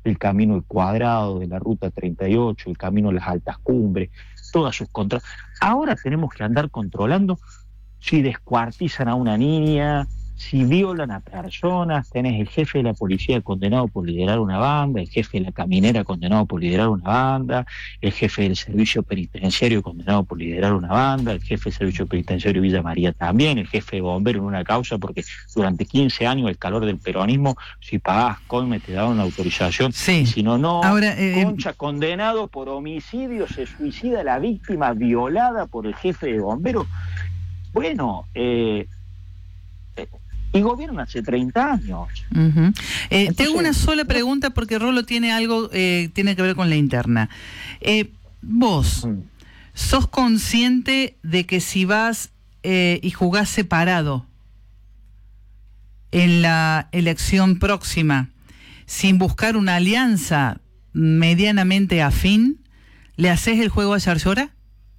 el camino al Cuadrado, de la Ruta 38, el camino a las altas cumbres, todas sus contras. Ahora tenemos que andar controlando si descuartizan a una niña, si violan a personas. Tenés el jefe de la policía condenado por liderar una banda, el jefe de la caminera condenado por liderar una banda, el jefe del servicio penitenciario condenado por liderar una banda, el jefe del servicio penitenciario de Villa María también, el jefe de bomberos en una causa porque durante 15 años, el calor del peronismo, si pagabas coime te daban una autorización, sí. Y si no, no. Ahora, Concha, condenado por homicidio, se suicida la víctima violada por el jefe de bomberos. Bueno, y gobiernan hace 30 años. Uh-huh. Tengo una sola pregunta porque Rolo tiene algo, tiene que ver con la interna. Vos, ¿sos consciente de que si vas y jugás separado en la elección próxima, sin buscar una alianza medianamente afín, le haces el juego a Yarlora?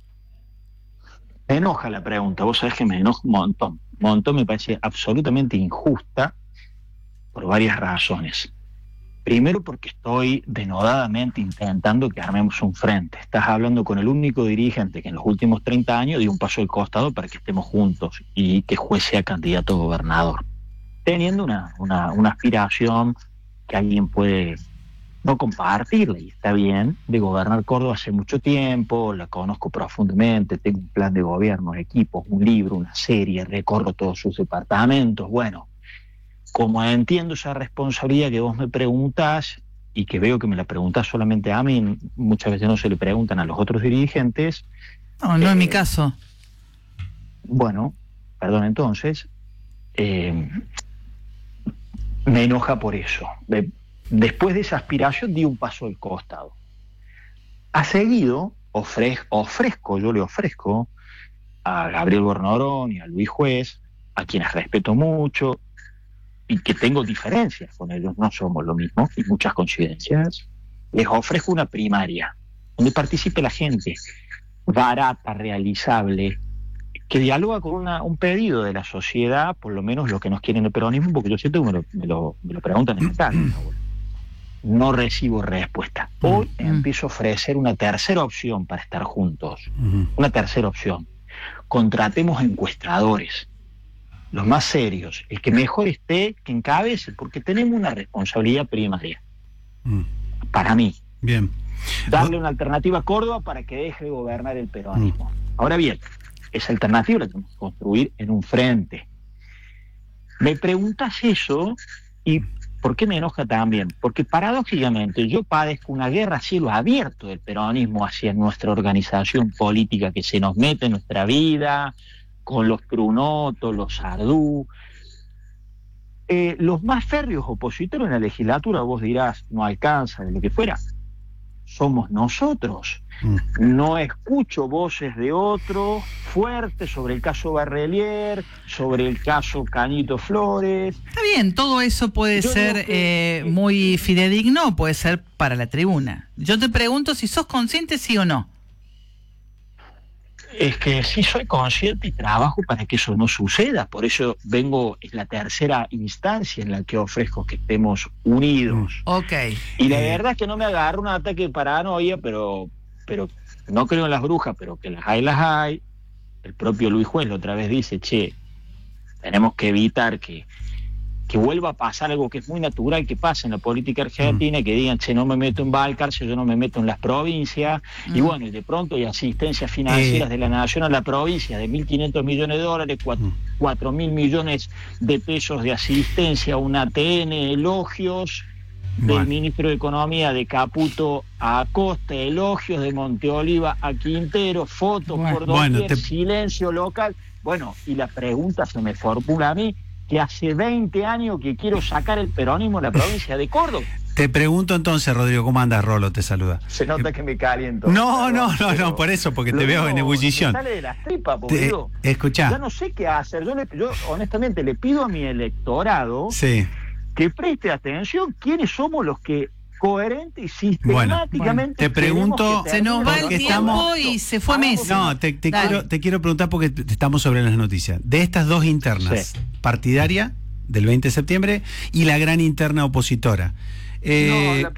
Me enoja la pregunta, vos sabés que me enoja un montón. Me parece absolutamente injusta por varias razones. Primero, porque estoy denodadamente intentando que armemos un frente. Estás hablando con el único dirigente que en los últimos 30 años dio un paso al costado para que estemos juntos y que Juez sea candidato a gobernador. Teniendo una aspiración que alguien puede no compartirla, y está bien, de gobernar Córdoba hace mucho tiempo, la conozco profundamente, tengo un plan de gobierno, equipos, un libro, una serie, recorro todos sus departamentos. Bueno, como entiendo esa responsabilidad que vos me preguntás, y que veo que me la preguntás solamente a mí, muchas veces no se le preguntan a los otros dirigentes. No en mi caso. Bueno, perdón entonces, me enoja por eso. Después de esa aspiración di un paso al costado. A seguido yo le ofrezco a Gabriel Bornorón y a Luis Juez, a quienes respeto mucho y que tengo diferencias con ellos, no somos lo mismo, y muchas coincidencias, les ofrezco una primaria donde participe la gente, barata, realizable, que dialoga con un pedido de la sociedad, por lo menos lo que nos quieren el peronismo, porque yo siento que me lo preguntan en el caso. No recibo respuesta. Hoy empiezo a ofrecer una tercera opción para estar juntos. Una tercera opción. Contratemos encuestadores, los más serios, el que mejor esté, que encabece, porque tenemos una responsabilidad primaria. Para mí. Bien. Darle una alternativa a Córdoba para que deje de gobernar el peronismo. Ahora bien, esa alternativa la tenemos que construir en un frente. Me preguntas eso y ¿por qué me enoja también? Porque paradójicamente yo padezco una guerra a cielo abierto del peronismo hacia nuestra organización política que se nos mete en nuestra vida, con los Prunoto, los Sardú. Los más férreos opositores en la legislatura, vos dirás, no alcanza, de lo que fuera, somos nosotros. No escucho voces de otros fuertes sobre el caso Barrelier, sobre el caso Cañito Flores. Está bien, todo eso puede ser muy fidedigno, puede ser para la tribuna. Yo te pregunto si sos consciente, sí o no. Es que sí soy consciente y trabajo para que eso no suceda. Por eso es la tercera instancia en la que ofrezco que estemos unidos. Okay. Y la verdad es que no me agarro un ataque de paranoia, pero no creo en las brujas, pero que las hay. El propio Luis Juez la otra vez dice, tenemos que evitar que vuelva a pasar algo que es muy natural que pasa en la política argentina, que digan, no me meto en Balcarce, yo no me meto en las provincias, y bueno, y de pronto hay asistencias financieras de la nación a la provincia de $1.500 millones, 4.000 millones de pesos de asistencia, un ATN, elogios del ministro de Economía de Caputo a Acosta, elogios de Monteoliva a Quintero, fotos por doquier, silencio local. Bueno, y la pregunta se me formula a mí, que hace 20 años que quiero sacar el peronismo de la provincia de Córdoba. Te pregunto entonces, Rodrigo, ¿cómo andas? Rolo te saluda. Se nota que me caliento. No, por eso, porque te veo en ebullición. Me sale de las tripas, porque escuchá. Ya no sé qué hacer. Yo honestamente le pido a mi electorado que preste atención quiénes somos los que coherente y sistemáticamente. Te pregunto, se nos va el tiempo y se fue Messi. No, te quiero preguntar porque estamos sobre las noticias. De estas dos internas, partidaria del 20 de septiembre y la gran interna opositora.